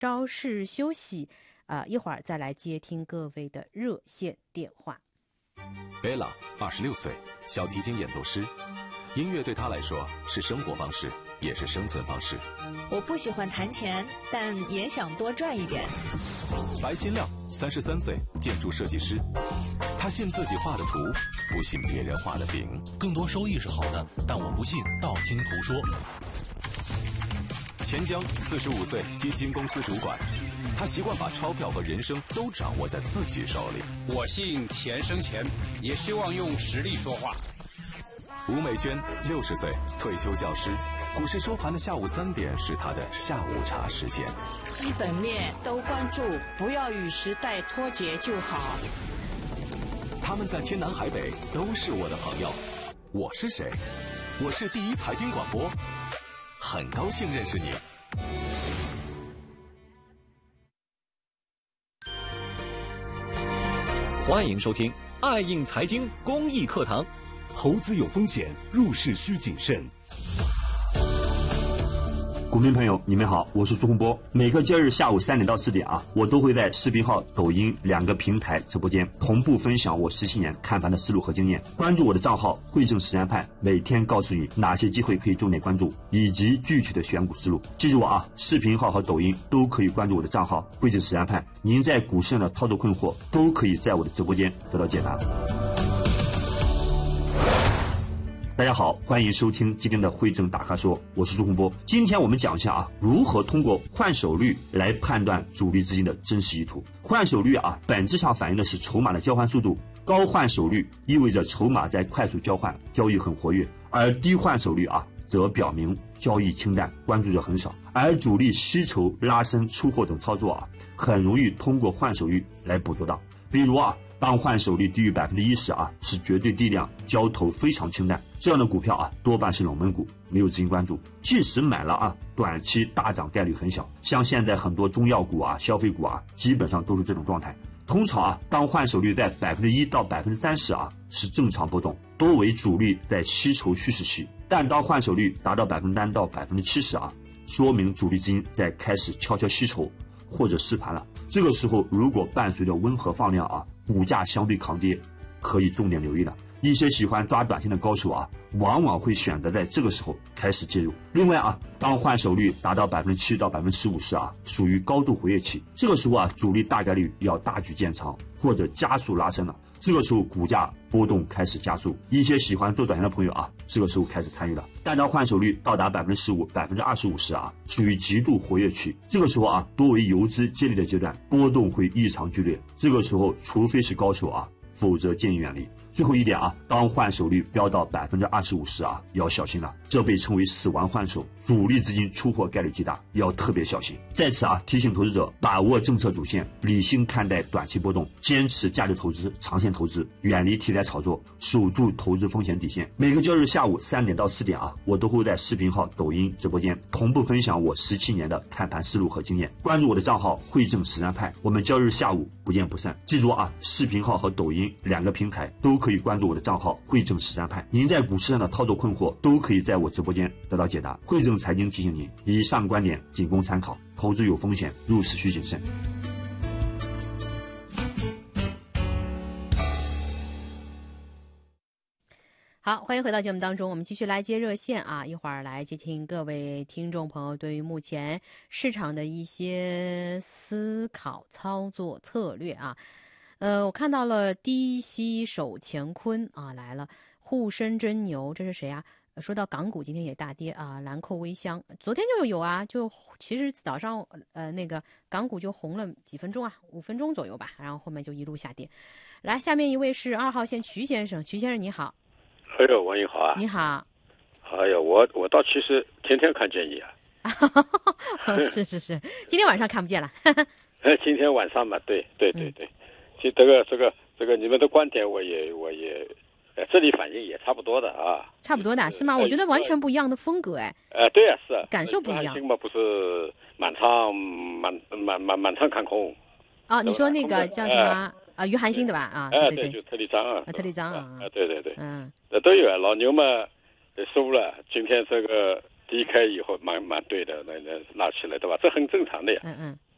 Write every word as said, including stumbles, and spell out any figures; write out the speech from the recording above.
稍事休息，呃，一会儿再来接听各位的热线电话。 贝拉，二十六岁，小提琴演奏师。音乐对他来说是生活方式，也是生存方式。 我不喜欢弹钱，但也想多赚一点。 白新亮，三十三岁，建筑设计师。他信自己画的图，不信别人画的饼。 更多收益是好的，但我不信道听途说。 钱江，四十五岁，基金公司主管。他习惯把钞票和人生都掌握在自己手里。 我信钱生钱，也希望用实力说话。 吴美娟，六十岁，退休教师。股市收盘的下午三点是他的下午茶时间。 基本面都关注，不要与时代脱节就好。 他们在天南海北都是我的朋友。我是谁？我是第一财经广播，很高兴认识你。 欢迎收听爱应财经公益课堂。 投资有风险，入市需谨慎。股民朋友，你们好，我是朱洪波。每个交易日下午三点到四点啊，我都会在视频号、抖音两个平台直播间同步分享我十七年看盘的思路和经验。关注我的账号汇正实战派，每天告诉你哪些机会可以重点关注，以及具体的选股思路。记住我啊，视频号和抖音都可以关注我的账号汇正实战派。您在股市上的操作困惑，都可以在我的直播间得到解答。大家好，欢迎收听今天的汇正大咖说，我是朱洪波。今天我们讲一下啊，如何通过换手率来判断主力资金的真实意图。换手率啊，本质上反映的是筹码的交换速度。高换手率意味着筹码在快速交换，交易很活跃；而低换手率啊，则表明交易清淡，关注者很少。而主力吸筹、拉升、出货等操作啊，很容易通过换手率来捕捉到。比如啊，当换手率低于百分之一时啊，是绝对低量，交投非常清淡。这样的股票啊，多半是冷门股，没有资金关注。即使买了啊，短期大涨概率很小。像现在很多中药股啊、消费股啊，基本上都是这种状态。通常啊，当换手率在百分之一到百分之三十啊，是正常波动，多为主力在吸筹蓄势期。但当换手率达到百分之三到百分之七十啊，说明主力资金在开始悄悄吸筹或者试盘了。这个时候，如果伴随着温和放量啊，股价相对抗跌，可以重点留意了。一些喜欢抓短线的高手啊，往往会选择在这个时候开始介入。另外啊，当换手率达到百分之七到百分之十五时啊，属于高度活跃期。这个时候啊，主力大概率要大举建仓或者加速拉升了。这个时候股价波动开始加速，一些喜欢做短线的朋友啊，这个时候开始参与了。但当换手率到达百分之十五、百分之二十五时啊，属于极度活跃期。这个时候啊，多为游资接力的阶段，波动会异常剧烈。这个时候，除非是高手啊，否则建议远离。最后一点啊，当换手率飙到百分之二十五时啊，要小心了，这被称为死亡换手，主力资金出货概率极大，要特别小心。在此啊，提醒投资者把握政策主线，理性看待短期波动，坚持价值投资、长线投资，远离题材炒作，守住投资风险底线。每个交易日下午三点到四点啊，我都会在视频号、抖音直播间同步分享我十七年的看盘思路和经验。关注我的账号汇正实战派，我们交易日下午不见不散。记住啊，视频号和抖音两个平台都可以关注我的账号汇正实战派。您在股市上的操作困惑，都可以在我直播间得到解答。汇正财经提醒您，以上观点仅供参考，投资有风险，入市需谨慎。 好，欢迎回到节目当中，我们继续来接热线啊，一会儿来接听各位听众朋友对于目前市场的一些思考、操作策略啊。呃，我看到了低吸手乾坤啊来了，沪深真牛，这是谁啊？说到港股今天也大跌啊，兰蔻微香昨天就有啊，就其实早上呃那个港股就红了几分钟啊，五分钟左右吧，然后后面就一路下跌。来，下面一位是二号线徐先生，徐先生你好。 哎呦，王英好啊！ 你好。 哎呀，我我倒其实天天看见你啊。 是是是，今天晚上看不见了。 哎，今天晚上嘛，对对对对。嗯，其实这个这个这个你们的观点我也我也，呃，这里反应也差不多的啊。 差不多的是吗？我觉得完全不一样的风格哎。 呃，对啊，是啊， 感受不一样。 嘛不是满仓满满满满仓看空。 啊，你说那个叫什么啊？于寒星对吧？啊， 哎， 对对， 就特立章啊， 特立章啊， 啊，对对对， 嗯， 呃，都有啊。老牛嘛输了，今天这个低开以后蛮蛮对的，那那拉起来对吧？这很正常的呀。 嗯嗯。